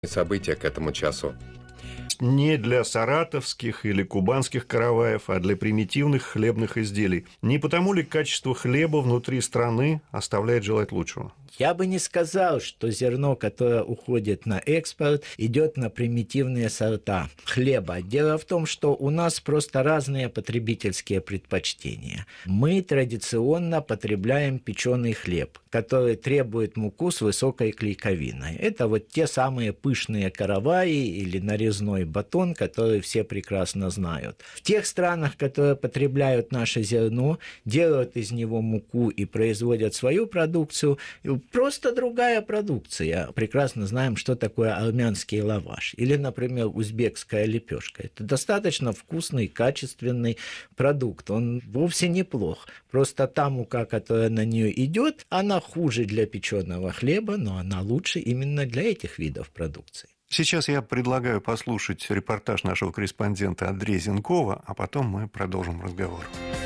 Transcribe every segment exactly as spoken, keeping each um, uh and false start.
события к этому часу. Не для саратовских или кубанских караваев, а для примитивных хлебных изделий. Не потому ли качество хлеба внутри страны оставляет желать лучшего? Я бы не сказал, что зерно, которое уходит на экспорт, идет на примитивные сорта хлеба. Дело в том, что у нас просто разные потребительские предпочтения. Мы традиционно потребляем печеный хлеб, который требует муку с высокой клейковиной. Это вот те самые пышные караваи или нарезной батон, которые все прекрасно знают. В тех странах, которые потребляют наше зерно, делают из него муку и производят свою продукцию, просто другая продукция. Прекрасно знаем, что такое армянский лаваш. Или, например, узбекская лепешка. Это достаточно вкусный, качественный продукт. Он вовсе неплох. Просто та мука, которая на нее идет, она хуже для печеного хлеба, но она лучше именно для этих видов продукции. Сейчас я предлагаю послушать репортаж нашего корреспондента Андрея Зенкова, а потом мы продолжим разговор.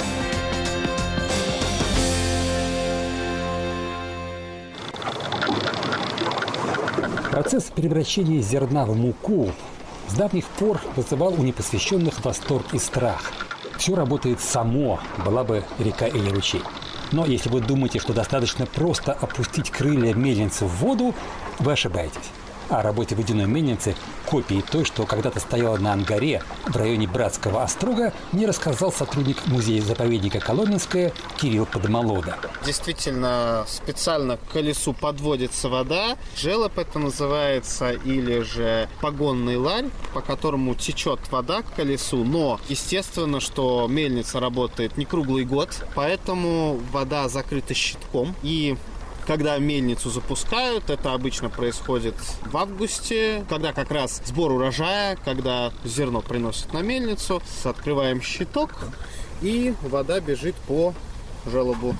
Процесс превращения зерна в муку с давних пор вызывал у непосвященных восторг и страх. Все работает само, была бы река или ручей. Но если вы думаете, что достаточно просто опустить крылья мельницы в воду, вы ошибаетесь. О работе водяной мельницы, копии той, что когда-то стояла на Ангаре в районе Братского острога, мне рассказал сотрудник музея-заповедника Коломенское Кирилл Подмолода. Действительно, специально к колесу подводится вода. Желоб это называется, или же погонный ларь, по которому течет вода к колесу. Но, естественно, что мельница работает не круглый год, поэтому вода закрыта щитком. И когда мельницу запускают, это обычно происходит в августе, когда как раз сбор урожая, когда зерно приносят на мельницу, открываем щиток, и вода бежит по желобу.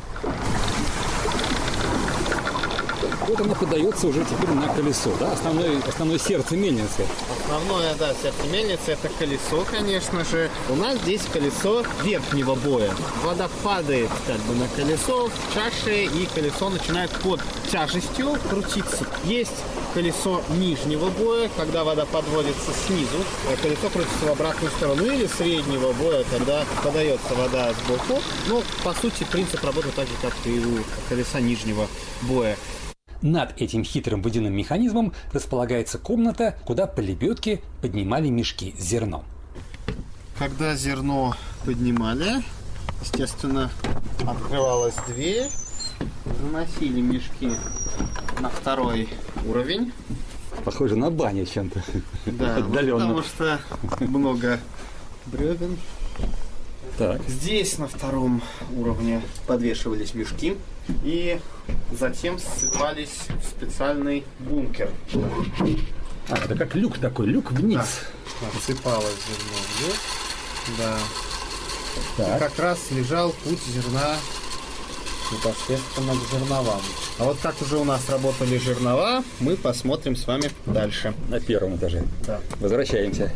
Вот оно подается уже теперь на колесо, да? Основное, основное сердце мельницы. Основное, да, сердце мельницы – это колесо, конечно же. У нас здесь колесо верхнего боя. Вода падает как бы на колесо в чаше, и колесо начинает под тяжестью крутиться. Есть колесо нижнего боя, когда вода подводится снизу, а колесо крутится в обратную сторону, или среднего боя, когда подается вода сбоку. Ну, по сути, принцип работает так же, как и у колеса нижнего боя. Над этим хитрым водяным механизмом располагается комната, куда по лебедке поднимали мешки с зерном. Когда зерно поднимали, естественно, открывалась дверь, заносили мешки на второй уровень. Похоже на баню чем-то. Да, потому что много бревен. Так. Здесь на втором уровне подвешивались мешки и затем ссыпались в специальный бункер. А, это как люк такой, люк вниз. Да, отсыпалось зерно вниз. Да. Так. И как раз лежал путь зерна непосредственно к жерновам. А вот как уже у нас работали жернова, мы посмотрим с вами дальше. На первом этаже. Да. Возвращаемся.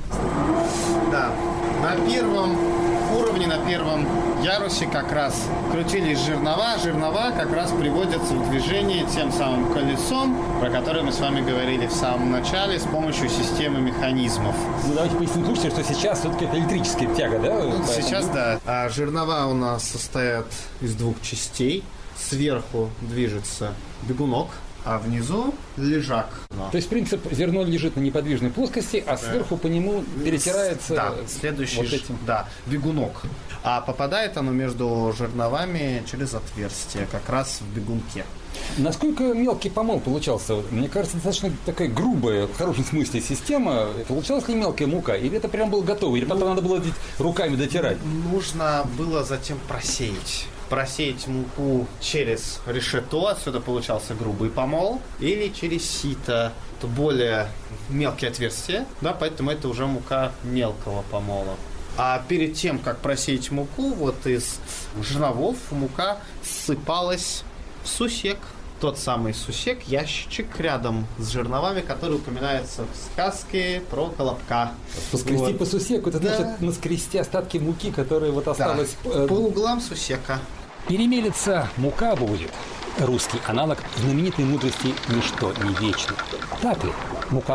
Да. На первом уровне, на первом ярусе как раз крутились жернова. Жернова как раз приводятся в движение тем самым колесом, про которое мы с вами говорили в самом начале, с помощью системы механизмов. Ну, давайте поясним слушателям, что сейчас все-таки это электрическая тяга, да? Ну, Поэтому... Сейчас, да. А жернова у нас состоят из двух частей. Сверху движется бегунок, а внизу лежак. То есть принцип: зерно лежит на неподвижной плоскости, а сверху по нему перетирается, да, следующий, вот этим. Да, бегунок. А попадает оно между жерновами через отверстие, как раз в бегунке. Насколько мелкий помол получался? Мне кажется, достаточно такая грубая, в хорошем смысле, система. Получалась ли мелкая мука? Или это прям было готово? Или потом надо было руками дотирать? Нужно было затем просеять. Просеять муку через решето, отсюда получался грубый помол, или через сито, это более мелкие отверстия, да, поэтому это уже мука мелкого помола. А перед тем, как просеять муку, вот из жерновов мука ссыпалась в сусек. Тот самый сусек, ящичек рядом с жерновами, который упоминается в сказке про Колобка. Поскрести вот по сусеку, это да. значит наскрести остатки муки, которые вот осталось... Да. По углам сусека. Перемелется, мука будет. Русский аналог знаменитой мудрости «Ничто не вечно». Так ли? Мука